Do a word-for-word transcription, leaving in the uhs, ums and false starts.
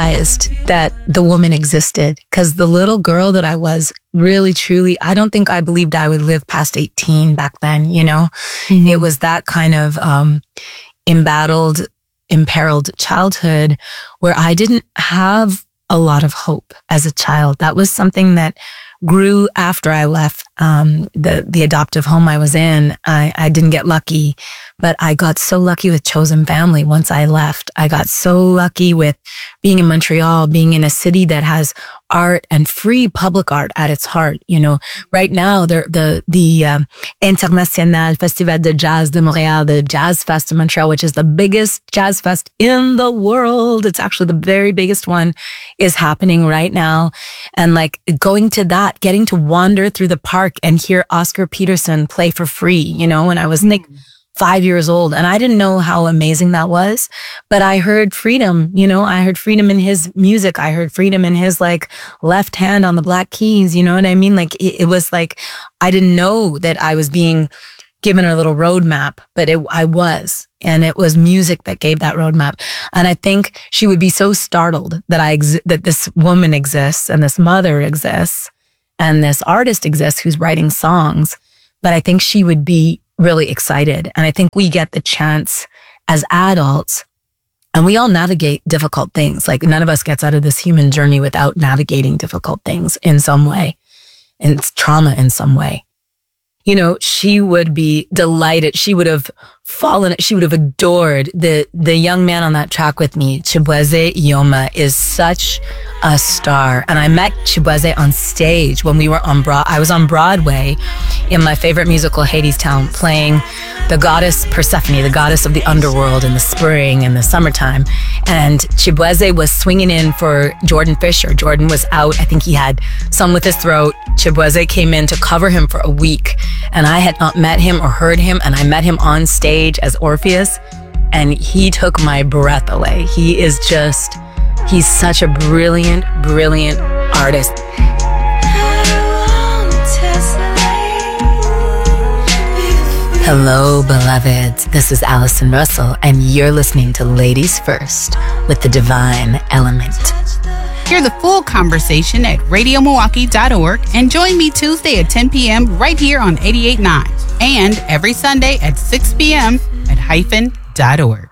that the woman existed, because the little girl that I was, really, truly, I don't think I believed I would live past eighteen back then, you know? Mm-hmm. It was that kind of um, embattled, imperiled childhood where I didn't have a lot of hope as a child. That was something that grew after I left um, the the adoptive home I was in. I, I didn't get lucky, but I got so lucky with chosen family once I left. I got so lucky with being in Montreal, being in a city that has art and free public art at its heart. You know, right now, the the the um, International Festival de Jazz de Montréal, the Jazz Fest in Montreal, which is the biggest jazz fest in the world. It's actually the very biggest one, is happening right now. And like going to that, getting to wander through the park and hear Oscar Peterson play for free, you know, when I was like five years old. And I didn't know how amazing that was, but I heard freedom, you know, I heard freedom in his music. I heard freedom in his like left hand on the black keys. You know what I mean? Like it, it was like, I didn't know that I was being given a little roadmap, but it, I was, and it was music that gave that roadmap. And I think she would be so startled that I, ex- that this woman exists and this mother exists and this artist exists who's writing songs. But I think she would be really excited. And I think we get the chance as adults, and we all navigate difficult things. Like none of us gets out of this human journey without navigating difficult things in some way, and it's trauma in some way. You know, she would be delighted. She would have fallen, she would have adored the the young man on that track with me. Chibueze Yoma is such a star. And I met Chibueze on stage when we were on Broad. I was on Broadway in my favorite musical, Hadestown, playing the goddess Persephone, the goddess of the underworld in the spring and the summertime. And Chibueze was swinging in for Jordan Fisher. Jordan was out. I think he had some with his throat. Chibueze came in to cover him for a week. And I had not met him or heard him. And I met him on stage as Orpheus. And he took my breath away. He is just, he's such a brilliant, brilliant artist. Hello, beloveds. This is Allison Russell, and you're listening to Ladies First with the Divine Element. Hear the full conversation at radio milwaukee dot org and join me Tuesday at ten p.m. right here on eighty-eight point nine and every Sunday at six p.m. at hyphen dot org.